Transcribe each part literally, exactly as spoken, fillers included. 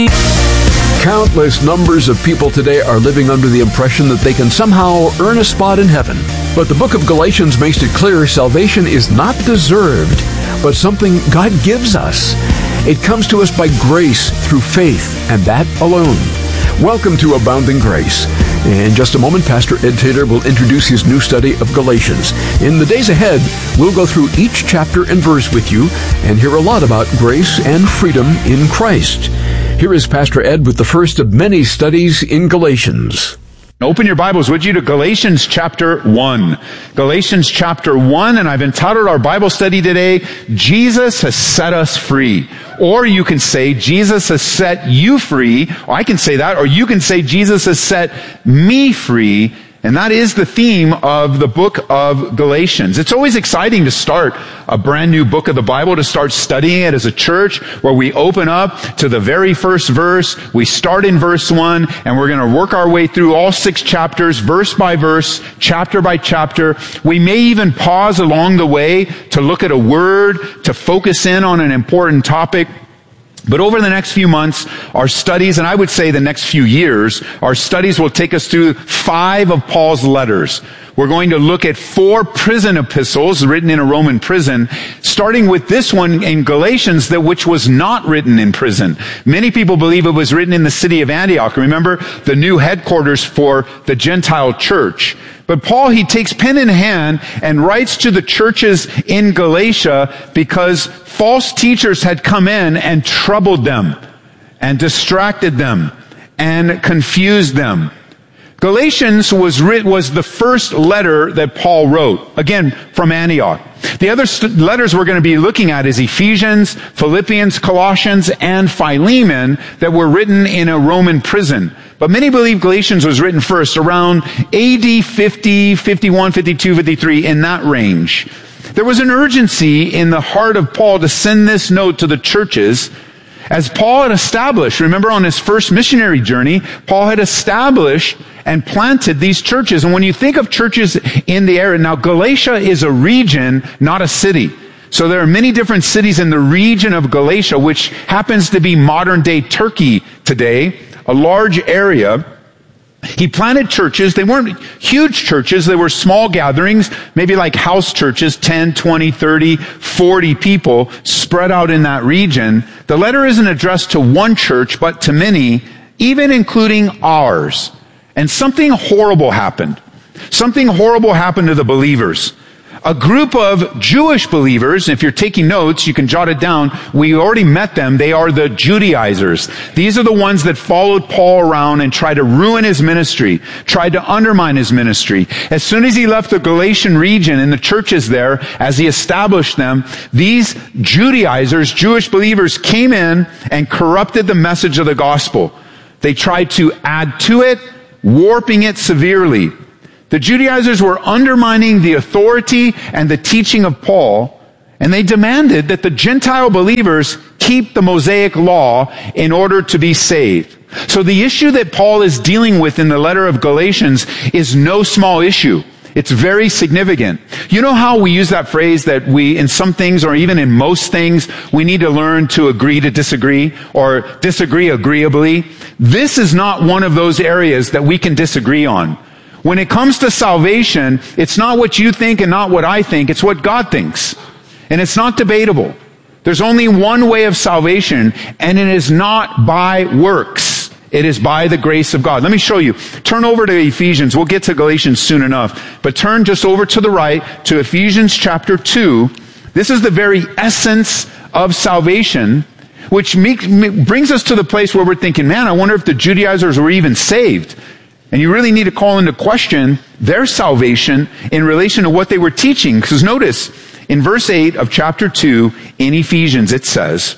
Countless numbers of people today are living under the impression that they can somehow earn a spot in heaven. But the book of Galatians makes it clear salvation is not deserved, but something God gives us. It comes to us by grace through faith, and that alone. Welcome to Abounding Grace. In just a moment, Pastor Ed Taylor will introduce his new study of Galatians. In the days ahead, we'll go through each chapter and verse with you and hear a lot about grace and freedom in Christ. Here is Pastor Ed with the first of many studies in Galatians. Open your Bibles, would you, to Galatians chapter one. Galatians chapter one, and I've entitled our Bible study today, Jesus Has Set Us Free. Or you can say, Jesus has set you free. Or I can say that. Or you can say, Jesus has set me free. And that is the theme of the book of Galatians. It's always exciting to start a brand new book of the Bible, to start studying it as a church, where we open up to the very first verse. We start in verse one, and we're going to work our way through all six chapters, verse by verse, chapter by chapter. We may even pause along the way to look at a word, to focus in on an important topic. But over the next few months, our studies, and I would say the next few years, our studies will take us through five of Paul's letters. We're going to look at four prison epistles written in a Roman prison, starting with this one in Galatians, that which was not written in prison. Many people believe it was written in the city of Antioch. Remember, the new headquarters for the Gentile church. But Paul, he takes pen in hand and writes to the churches in Galatia because false teachers had come in and troubled them and distracted them and confused them. Galatians was writ, was the first letter that Paul wrote, again, from Antioch. The other st- letters we're going to be looking at is Ephesians, Philippians, Colossians, and Philemon, that were written in a Roman prison. But many believe Galatians was written first around A D fifty, fifty-one, fifty-two, fifty-three, in that range. There was an urgency in the heart of Paul to send this note to the churches, as Paul had established. Remember, on his first missionary journey, Paul had established and planted these churches. And when you think of churches in the area, now Galatia is a region, not a city. So there are many different cities in the region of Galatia, which happens to be modern day Turkey today, a large area. He planted churches. They weren't huge churches. They were small gatherings, maybe like house churches, ten, twenty, thirty, forty people spread out in that region. The letter isn't addressed to one church, but to many, even including ours. And something horrible happened. Something horrible happened to the believers. A group of Jewish believers, if you're taking notes, you can jot it down. We already met them. They are the Judaizers. These are the ones that followed Paul around and tried to ruin his ministry, tried to undermine his ministry. As soon as he left the Galatian region and the churches there, as he established them, these Judaizers, Jewish believers, came in and corrupted the message of the gospel. They tried to add to it, warping it severely. The Judaizers were undermining the authority and the teaching of Paul, and they demanded that the Gentile believers keep the Mosaic law in order to be saved. So the issue that Paul is dealing with in the letter of Galatians is no small issue. It's very significant. You know how we use that phrase that we, in some things or even in most things, we need to learn to agree to disagree or disagree agreeably? This is not one of those areas that we can disagree on. When it comes to salvation, it's not what you think and not what I think. It's what God thinks. And it's not debatable. There's only one way of salvation, and it is not by works. It is by the grace of God. Let me show you. Turn over to Ephesians. We'll get to Galatians soon enough. But turn just over to the right to Ephesians chapter two. This is the very essence of salvation, which make, brings us to the place where we're thinking, man, I wonder if the Judaizers were even saved. And you really need to call into question their salvation in relation to what they were teaching. Because notice, in verse eight of chapter two in Ephesians, it says,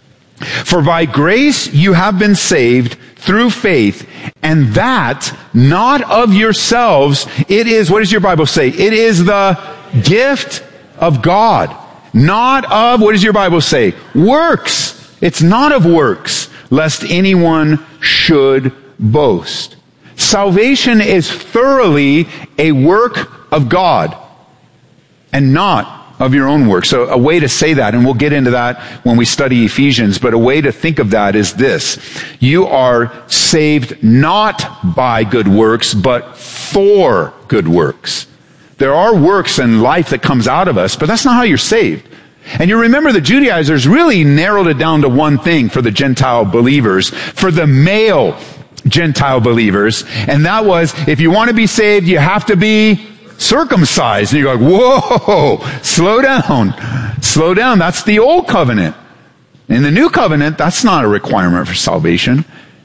"For by grace you have been saved through faith, and that not of yourselves. It is," what does your Bible say? It is the gift of God. Not of, what does your Bible say? Works. It's not of works, lest anyone should boast. Salvation is thoroughly a work of God and not of your own works. So a way to say that, and we'll get into that when we study Ephesians, but a way to think of that is this. You are saved not by good works, but for good works. There are works and life that comes out of us, but that's not how you're saved. And you remember the Judaizers really narrowed it down to one thing for the Gentile believers, for the male Gentile believers, and that was, if you want to be saved, you have to be circumcised. And you're like, whoa, slow down, slow down. That's the old covenant. In the new covenant, that's not a requirement for salvation.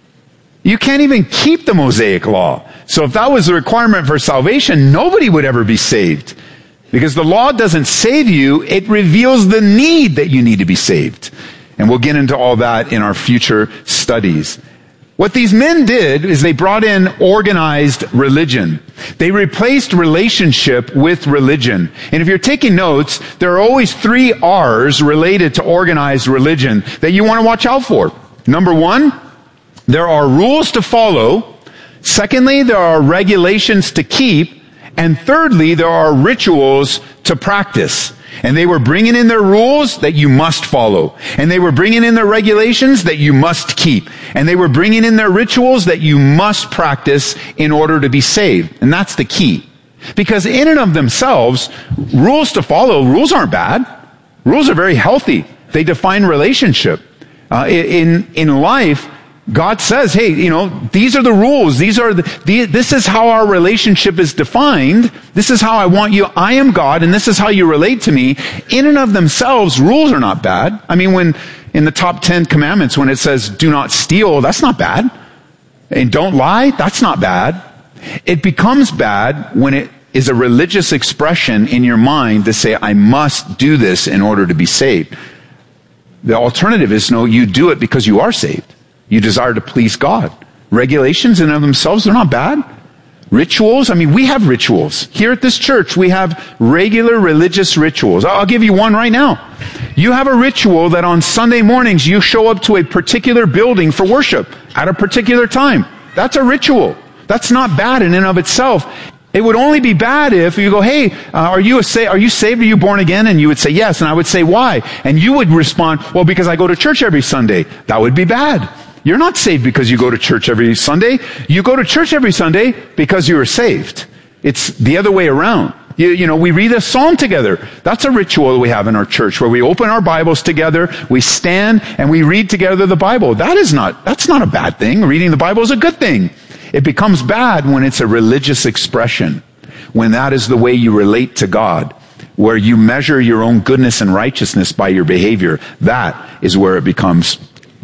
You can't even keep the Mosaic law. So if that was a requirement for salvation, nobody would ever be saved. Because the law doesn't save you, it reveals the need that you need to be saved. And we'll get into all that in our future studies. What these men did is they brought in organized religion. They replaced relationship with religion. And if you're taking notes, there are always three R's related to organized religion that you want to watch out for. Number one, there are rules to follow. Secondly, there are regulations to keep. And thirdly, there are rituals to practice. And they were bringing in their rules that you must follow. And they were bringing in their regulations that you must keep. And they were bringing in their rituals that you must practice in order to be saved. And that's the key. Because in and of themselves, rules to follow, rules aren't bad. Rules are very healthy. They define relationship. Uh, in, in life, God says, hey, you know, these are the rules. These are the, the, this is how our relationship is defined. This is how I want you. I am God, and this is how you relate to me. In and of themselves, rules are not bad. I mean, when, in the top ten commandments, when it says, do not steal, that's not bad. And don't lie, that's not bad. It becomes bad when it is a religious expression in your mind to say, I must do this in order to be saved. The alternative is, no, you do it because you are saved. You desire to please God. Regulations in and of themselves, they're not bad. Rituals, I mean, we have rituals. Here at this church, we have regular religious rituals. I'll give you one right now. You have a ritual that on Sunday mornings you show up to a particular building for worship at a particular time. That's a ritual. That's not bad in and of itself. It would only be bad if you go, hey, uh, are you a sa- are you saved? Are you born again? And you would say yes. And I would say, why? And you would respond, well, because I go to church every Sunday. That would be bad. You're not saved because you go to church every Sunday. You go to church every Sunday because you are saved. It's the other way around. You, you know, we read a psalm together. That's a ritual that we have in our church where we open our Bibles together, we stand, and we read together the Bible. That is not, that's not a bad thing. Reading the Bible is a good thing. It becomes bad when it's a religious expression, when that is the way you relate to God, where you measure your own goodness and righteousness by your behavior. That is where it becomes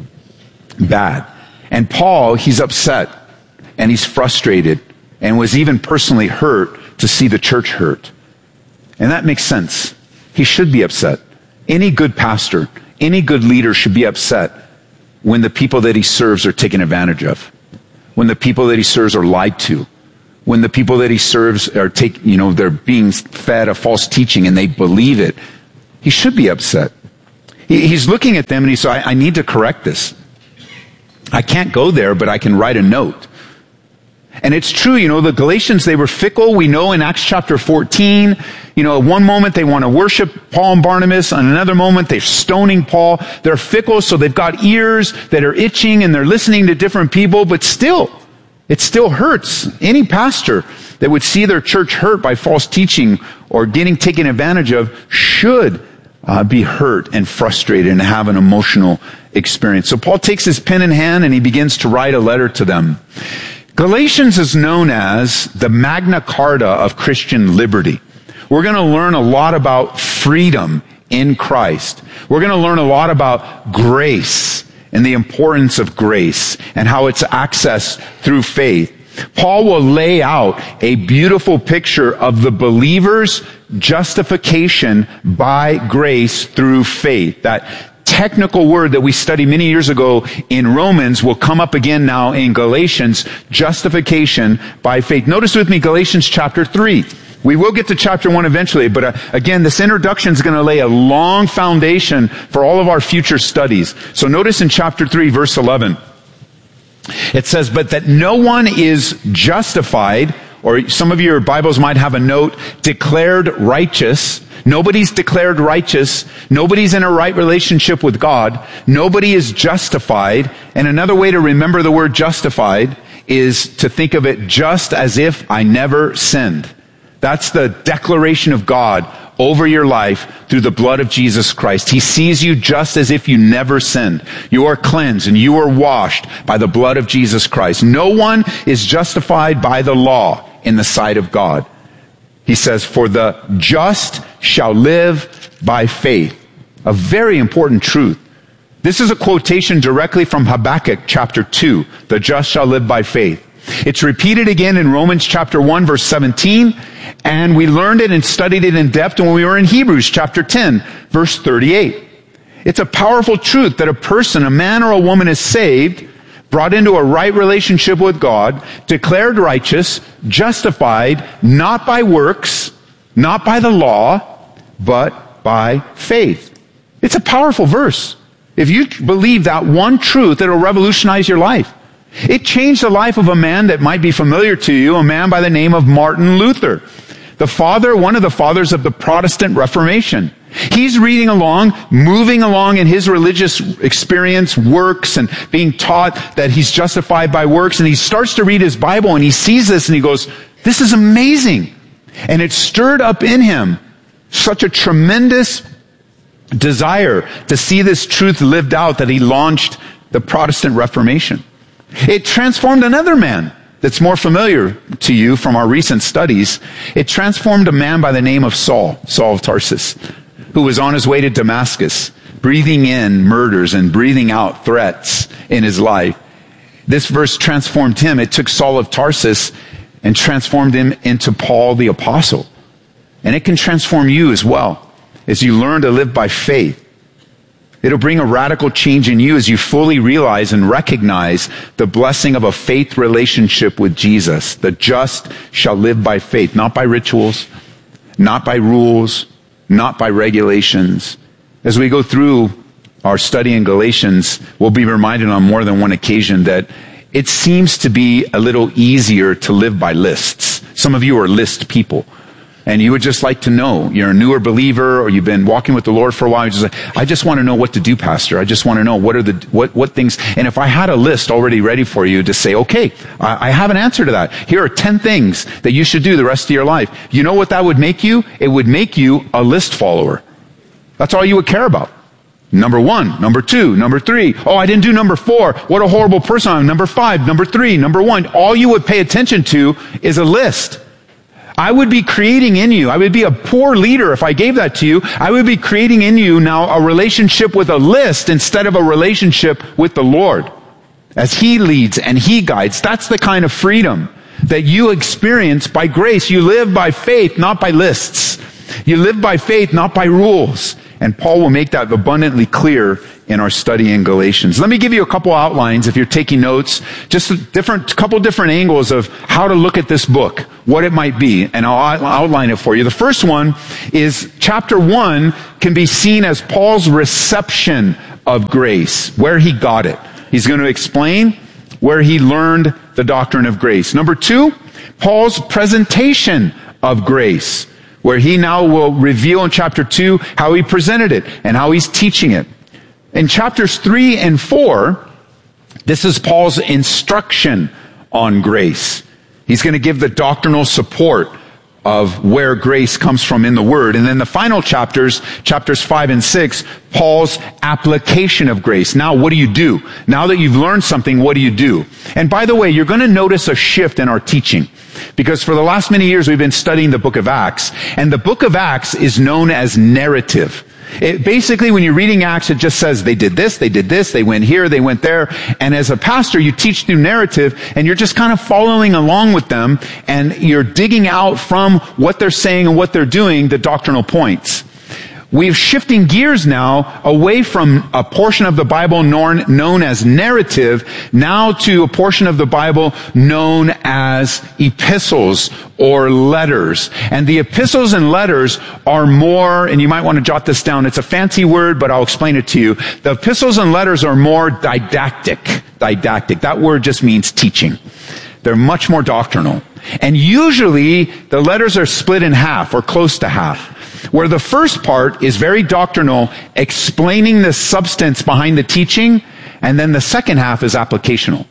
bad. And Paul, he's upset and he's frustrated and was even personally hurt to see the church hurt. And that makes sense. He should be upset. Any good pastor, any good leader should be upset when the people that he serves are taken advantage of, when the people that he serves are lied to, when the people that he serves are take, you know, they're being fed a false teaching and they believe it. He should be upset. He, he's looking at them and he says, I, I need to correct this. I can't go there, but I can write a note. And it's true, you know, the Galatians, they were fickle. We know in Acts chapter fourteen, you know, at one moment they want to worship Paul and Barnabas. On another moment, they're stoning Paul. They're fickle, so they've got ears that are itching and they're listening to different people, but still, it still hurts. Any pastor that would see their church hurt by false teaching or getting taken advantage of should uh, be hurt and frustrated and have an emotional experience. So Paul takes his pen in hand and he begins to write a letter to them. Galatians is known as the Magna Carta of Christian liberty. We're going to learn a lot about freedom in Christ. We're going to learn a lot about grace and the importance of grace and how it's accessed through faith. Paul will lay out a beautiful picture of the believer's justification by grace through faith. That technical word that we studied many years ago in Romans will come up again now in Galatians, justification by faith. Notice with me Galatians chapter three. We will get to chapter one eventually, but uh, again, this introduction is going to lay a long foundation for all of our future studies. So notice in chapter three, verse eleven, it says, but that no one is justified or some of your Bibles might have a note, declared righteous. Nobody's declared righteous. Nobody's in a right relationship with God. Nobody is justified. And another way to remember the word justified is to think of it just as if I never sinned. That's the declaration of God over your life through the blood of Jesus Christ. He sees you just as if you never sinned. You are cleansed and you are washed by the blood of Jesus Christ. No one is justified by the law in the sight of God. He says, for the just shall live by faith. A very important truth. This is a quotation directly from Habakkuk chapter two. The just shall live by faith. It's repeated again in Romans chapter one verse seventeen, and we learned it and studied it in depth when we were in Hebrews chapter ten verse thirty-eight. It's a powerful truth that a person, a man or a woman, is saved, brought into a right relationship with God, declared righteous, justified, not by works, not by the law, but by faith. It's a powerful verse. If you believe that one truth, it'll revolutionize your life. It changed the life of a man that might be familiar to you, a man by the name of Martin Luther, the father, one of the fathers of the Protestant Reformation. He's reading along, moving along in his religious experience, works, and being taught that he's justified by works, and he starts to read his Bible, and he sees this, and he goes, this is amazing. And it stirred up in him such a tremendous desire to see this truth lived out that he launched the Protestant Reformation. It transformed another man that's more familiar to you from our recent studies. It transformed a man by the name of Saul, Saul of Tarsus, who was on his way to Damascus, breathing in murders and breathing out threats in his life. This verse transformed him. It took Saul of Tarsus and transformed him into Paul the Apostle. And it can transform you as well as you learn to live by faith. It'll bring a radical change in you as you fully realize and recognize the blessing of a faith relationship with Jesus. The just shall live by faith, not by rituals, not by rules, not by regulations. As we go through our study in Galatians, we'll be reminded on more than one occasion that it seems to be a little easier to live by lists. Some of you are list people. And you would just like to know, you're a newer believer or you've been walking with the Lord for a while. You're just like, I just want to know what to do, Pastor. I just want to know what are the, what, what things. And if I had a list already ready for you to say, okay, I, I have an answer to that. Here are ten things that you should do the rest of your life. You know what that would make you? It would make you a list follower. That's all you would care about. Number one, number two, number three. Oh, I didn't do number four. What a horrible person I am. Number five, number three, number one. All you would pay attention to is a list. I would be creating in you, I would be a poor leader if I gave that to you. I would be creating in you now a relationship with a list instead of a relationship with the Lord. As He leads and He guides. That's the kind of freedom that you experience by grace. You live by faith, not by lists. You live by faith, not by rules. And Paul will make that abundantly clear in our study in Galatians. Let me give you a couple outlines if you're taking notes, just a different, couple different angles of how to look at this book, what it might be, and I'll outline it for you. The first one is chapter one can be seen as Paul's reception of grace, where he got it. He's going to explain where he learned the doctrine of grace. Number two, Paul's presentation of grace, where he now will reveal in chapter two how he presented it and how he's teaching it. In chapters three and four, this is Paul's instruction on grace. He's going to give the doctrinal support of where grace comes from in the Word. And then the final chapters, chapters five and six, Paul's application of grace. Now, what do you do? Now that you've learned something, what do you do? And by the way, you're going to notice a shift in our teaching. Because for the last many years, we've been studying the book of Acts. And the book of Acts is known as narrative. It, basically, when you're reading Acts, it just says they did this, they did this, they went here, they went there. And as a pastor, you teach through narrative, and you're just kind of following along with them, and you're digging out from what they're saying and what they're doing the doctrinal points. We're shifting gears now away from a portion of the Bible known, known as narrative, now to a portion of the Bible known as epistles or letters. And the epistles and letters are more, and you might want to jot this down, it's a fancy word, but I'll explain it to you. The epistles and letters are more didactic. Didactic. That word just means teaching. They're much more doctrinal. And usually the letters are split in half or close to half, where the first part is very doctrinal, explaining the substance behind the teaching, and then the second half is applicational.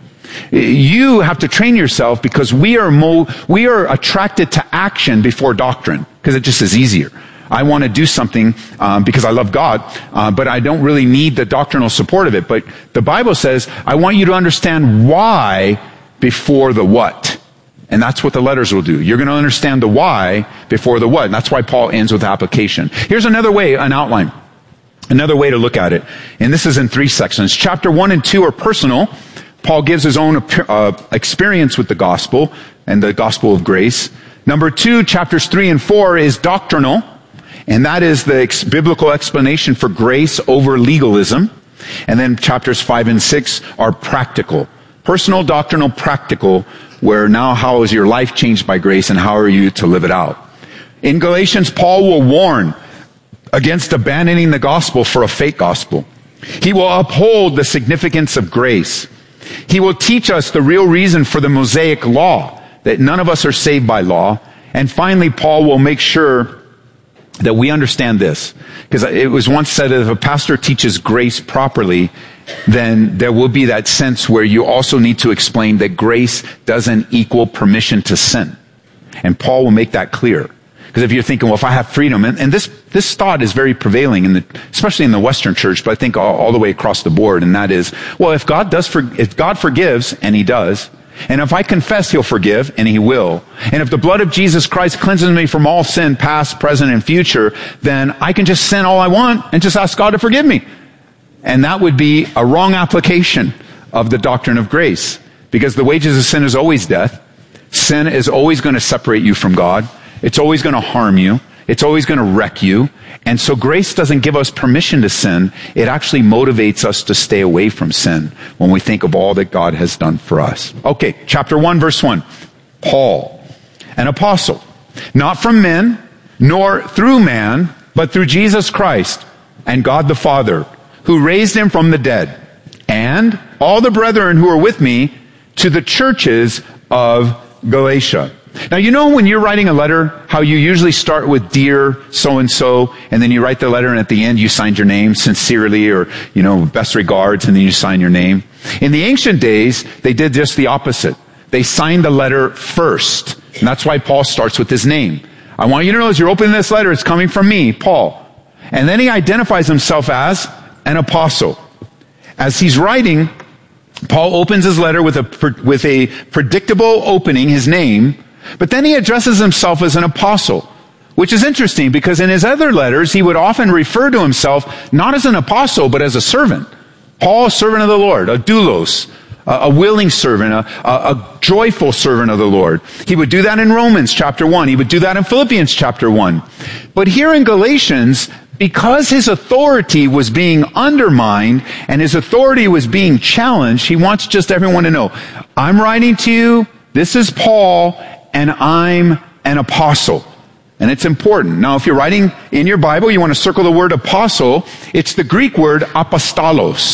You have to train yourself because we are mo- we are attracted to action before doctrine because it just is easier. I want to do something um, because I love God, uh, but I don't really need the doctrinal support of it. But the Bible says, I want you to understand why before the what. And that's what the letters will do. You're going to understand the why before the what. And that's why Paul ends with application. Here's another way, an outline. Another way to look at it. And this is in three sections. Chapter one and two are personal. Paul gives his own uh, experience with the gospel and the gospel of grace. Number two, chapters three and four is doctrinal. And that is the ex- biblical explanation for grace over legalism. And then chapters five and six are practical. Personal, doctrinal, practical, where now how is your life changed by grace and how are you to live it out? In Galatians, Paul will warn against abandoning the gospel for a fake gospel. He will uphold the significance of grace. He will teach us the real reason for the Mosaic law, that none of us are saved by law. And finally, Paul will make sure that we understand this. Because it was once said that if a pastor teaches grace properly, then there will be that sense where you also need to explain that grace doesn't equal permission to sin. And Paul will make that clear. Because if you're thinking, well, if I have freedom, and, and this, this thought is very prevailing in the, especially in the Western church, but I think all, all the way across the board, and that is, well, if God does, for, if God forgives, and He does, and if I confess, He'll forgive, and He will, and if the blood of Jesus Christ cleanses me from all sin, past, present, and future, then I can just sin all I want and just ask God to forgive me. And that would be a wrong application of the doctrine of grace, because the wages of sin is always death. Sin is always going to separate you from God. It's always going to harm you. It's always going to wreck you. And so grace doesn't give us permission to sin. It actually motivates us to stay away from sin when we think of all that God has done for us. Okay, chapter one, verse one. Paul, an apostle, not from men, nor through man, but through Jesus Christ and God the Father, who raised Him from the dead, and all the brethren who are with me to the churches of Galatia. Now, you know when you're writing a letter, how you usually start with dear so-and-so, and then you write the letter, and at the end you signed your name sincerely, or, you know, best regards, and then you sign your name. In the ancient days, they did just the opposite. They signed the letter first. And that's why Paul starts with his name. I want you to know as you're opening this letter, it's coming from me, Paul. And then he identifies himself as an apostle. As he's writing, Paul opens his letter with a, with a predictable opening, his name, but then he addresses himself as an apostle, which is interesting because in his other letters, he would often refer to himself not as an apostle, but as a servant. Paul, a servant of the Lord, a doulos, a, a willing servant, a, a, a joyful servant of the Lord. He would do that in Romans chapter one. He would do that in Philippians chapter one. But here in Galatians, because his authority was being undermined and his authority was being challenged, he wants just everyone to know, I'm writing to you, this is Paul, and I'm an apostle. And it's important. Now, if you're writing in your Bible, you want to circle the word apostle. It's the Greek word apostolos.